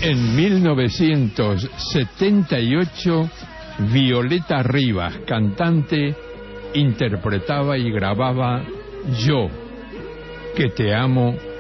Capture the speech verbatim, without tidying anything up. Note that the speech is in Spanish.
En mil novecientos setenta y ocho, Violeta Rivas, cantante, interpretaba y grababa Yo, que te amo